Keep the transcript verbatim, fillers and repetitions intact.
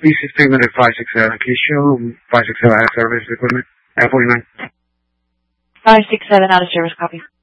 This is statement at five six seven. Can you show five six seven out of service equipment? F forty-nine. five six seven out of service, copy.